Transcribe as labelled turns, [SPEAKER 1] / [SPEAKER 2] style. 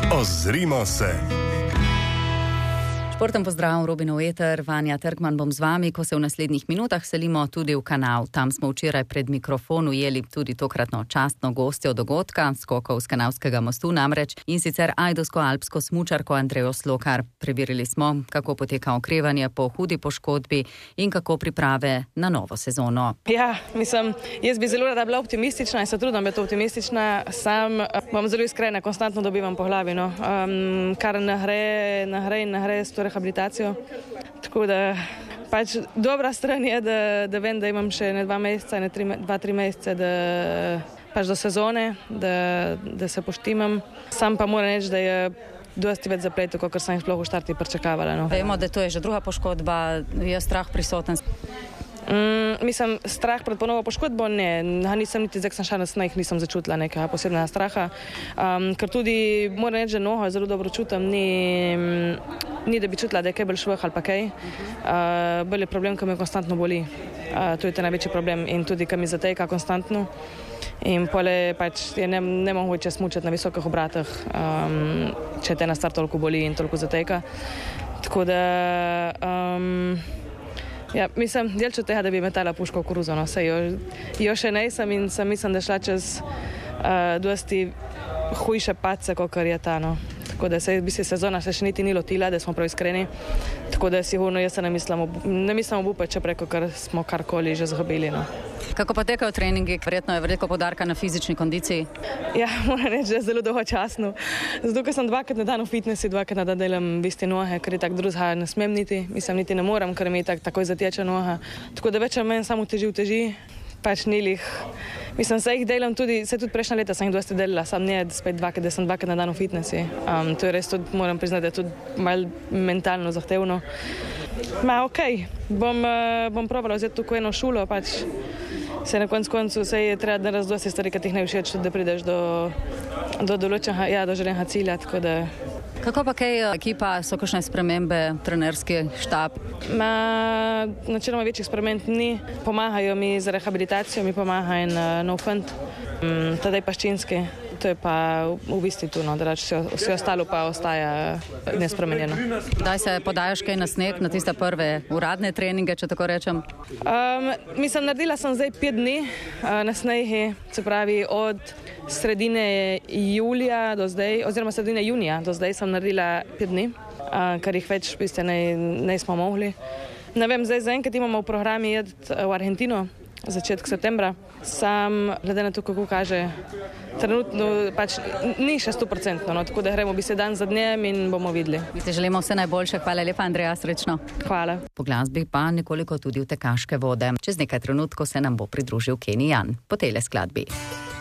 [SPEAKER 1] Ozrimo se.
[SPEAKER 2] Športen pozdrav, Robinov eter, Vanja Trkman bom z vami, ko se v naslednjih minutah selimo tudi v kanal. Tam smo včeraj pred mikrofon ujeli tudi tokratno častno gostjo dogodka, skokov z Kanalskega mostu namreč, in sicer ajdovsko-alpsko smučarko Andrejo Slokar. Preverili smo, kako poteka okrevanje po hudi poškodbi in kako priprave na novo sezono.
[SPEAKER 3] Ja, jaz bi zelo rada bila optimistična in se trudim biti optimistična. Sam bom zelo iskrena, konstantno dobivam po glavi, kar nahre s to rehabilitacijo. Tako da pač dobra stran je, da vem, da imam še 2 meseca, 2-3 mesece do sezone, da se poštimam. Sam pa moram reči, da je dosti več zapletov, kot sem jih sploh v štartu pričakovala.
[SPEAKER 2] Vemo, da to je že druga poškodba, je strah prisoten.
[SPEAKER 3] Strah pred ponovo poškodbo ne, nisem niti zdaj, ko sem šla na sneg, nisem začutila nekega posebnega straha, ker tudi moram reči, da noho zelo dobro čutim, ni da bi čutila, da je kaj bolj švah ali pa kaj, bolj je problem, ko me konstantno boli, to je ta največji problem in tudi, ko mi zateka konstantno in pole pač je nemogoče smučati na visokih obratah, če te na start toliko boli in toliko zateka, tako da ja, delč od tega, da bi metala puško v koruzo, saj jo še nisem in mislim, da šla čez dosti hujše padce, kakor je ta, Tako da sezona se še niti ni lotila, da smo prav iskreni, tako da sigurno jaz se ne mislim obupati, če preko, ker smo karkoli že zgubili,
[SPEAKER 2] Kako potekajo treningi? Verjetno je veliko poudarka na fizični kondiciji.
[SPEAKER 3] Ja, moram reči, da je zelo dolgočasno. Zato, ker sem 2-krat na dan v fitnessu, 2-krat na dan delam v isti nohe, ker je tako drugega ne smem niti ne morem, ker mi takoj zateče noha. Tako da več ali manj samo teži, pač nilih. Se jih delam tudi, tudi prejšnja leta sem jih dosti delala, sam ne spet 2-krat, da sem 2-krat na dan v fitnessu. To je res tudi, moram priznati, da je tudi malo mentalno zahtevno. Okej, bom probala vzeti tukaj eno šulo, pač se na koncu je treba narediti dosti stvari, ki ti ne všeč, da prideš do določenega, do želenega cilja, tako da.
[SPEAKER 2] Kako pa kaj ekipa, so kakšne spremembe, trenerski štab?
[SPEAKER 3] Načeloma večjih sprememb ni, pomagajo mi z rehabilitacijo, mi pomaga en nov fant, Tadej Paščinski, to je pa v bistvu tu, vse ostalo pa ostaja nespremenjeno.
[SPEAKER 2] Kdaj se podajaš kaj na sneg, na tiste prve uradne treninge, če tako rečem?
[SPEAKER 3] Naredila sem zdaj 5 dni na snegi, se pravi od sredine julija do zdaj, oziroma sredine junija do zdaj sem naredila 5 dni, kar jih več v bistvu ne smo mogli. Ne vem, zdaj zaenkrat imamo v programi v Argentino, začetek septembra. Sam, glede na to, kako kaže, trenutno pač ni še 100%, tako da gremo dan za dnem in bomo videli.
[SPEAKER 2] Mi ti želimo vse najboljše, hvala lepa, Andreja, srečno.
[SPEAKER 3] Hvala.
[SPEAKER 2] Po glasbi pa nekoliko tudi v tekaške vode. Čez nekaj trenutkov se nam bo pridružil Kenny Jan po tejle skladbi.